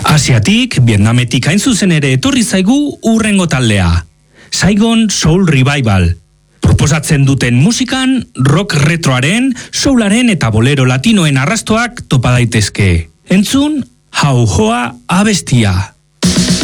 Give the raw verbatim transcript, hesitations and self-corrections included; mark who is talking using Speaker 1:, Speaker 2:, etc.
Speaker 1: Asiatik, Vietnametik hain zuzen ere etorri zaigu urrengo taldea. Saigon Soul Revival. Proposatzen duten musikan, rock retroaren, soularen eta bolero latinoen arrastoak topa daitezke. Entzun, Haujoa abestia.